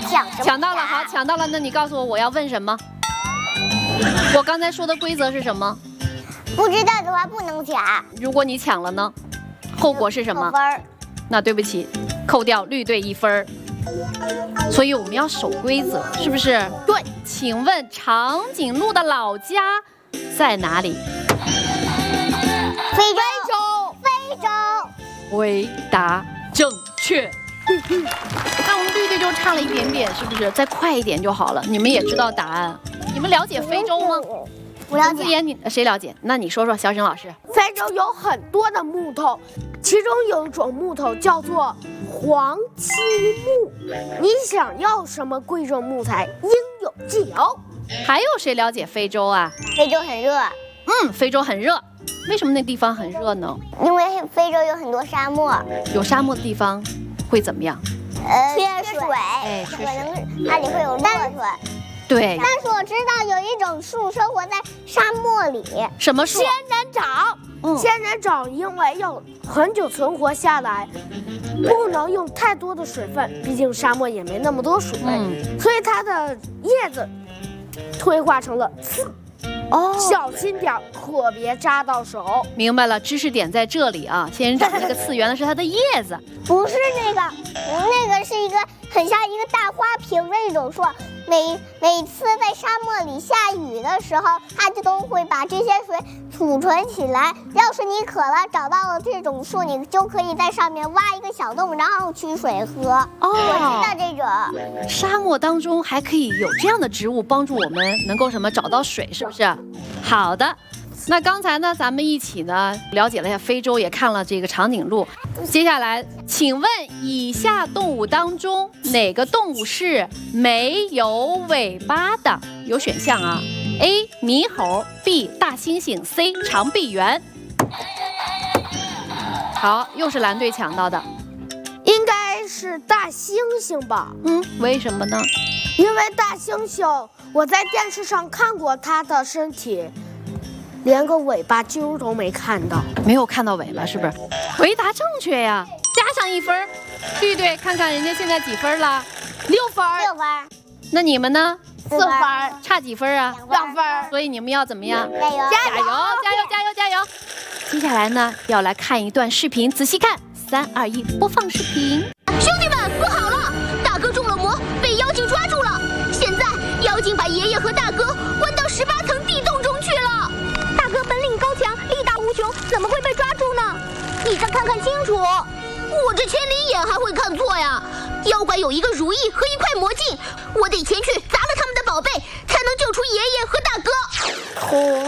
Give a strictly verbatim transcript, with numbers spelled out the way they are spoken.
抢什么？ 抢到了，好，抢到了。那你告诉我，我要问什么？我刚才说的规则是什么？ 不知道的话不能抢。 如果你抢了呢？后果是什么？ 扣分儿。 那对不起，扣掉绿队一分儿。所以我们要守规则，是不是？对。请问长颈鹿的老家在哪里？ 非洲。非洲。 回答正确。那我们绿队就差了一点点，是不是？再快一点就好了。你们也知道答案。你们了解非洲吗？ 不了解。 言，你谁了解？那你说说，小沈老师。 非洲有很多的木头，其中有一种木头叫做黄漆木。你想要什么贵重木材，应有尽有。 还有谁了解非洲啊？ 非洲很热。 嗯，非洲很热。为什么那地方很热呢？ 因为非洲有很多沙漠。 有沙漠的地方会怎么样？ 呃，缺水。 哎，缺水。可能那里会有骆驼。 对。 但是我知道有一种树生活在沙漠里。 什么树？ 仙人掌。嗯，仙人掌因为要很久存活下来，不能用太多的水分，毕竟沙漠也没那么多水分，嗯、所以它的叶子退化成了刺。哦，小心点，可别扎到手。 明白了，知识点在这里啊！仙人掌那个刺原来是它的叶子， 不是那个，那个是一个很像一个大花瓶那种树。每每次在沙漠里下雨的时候，它就都会把这些水储存起来。要是你渴了，找到了这种树，你就可以在上面挖一个小洞，然后取水喝。哦，我知道这种。 沙漠当中还可以有这样的植物帮助我们能够什么找到水，是不是？好的。那刚才呢，咱们一起呢了解了一下非洲，也看了这个长颈鹿。接下来，请问以下动物当中哪个动物是没有尾巴的？有选项啊 ：A. 猕猴 ，B. 大猩猩 ，C. 长臂猿。好，又是蓝队抢到的， 应该是大猩猩吧？ 嗯，为什么呢？ 因为大猩猩，我在电视上看过它的身体。连个尾巴揪都没看到， 没有看到尾巴，是不是？回答正确呀，加上一分。绿队，看看人家现在几分了？ 六分。 六分。 那你们呢？ 四分。 差几分啊？ 两分。 所以你们要怎么样？ 加油！ 加油！加油！加油！加油！接下来呢，要来看一段视频，仔细看。三二一，播放视频。 兄弟们，不好了！大哥中了魔，被妖精抓住了。现在妖精把爷爷和大哥关到十八层地洞中去了。大哥本领高强，力大无穷，怎么会被抓住呢？你再看看清楚，我这千里眼还会看错呀！妖怪有一个如意和一块魔镜，我得前去砸了他们的宝贝，才能救出爷爷和大哥。 红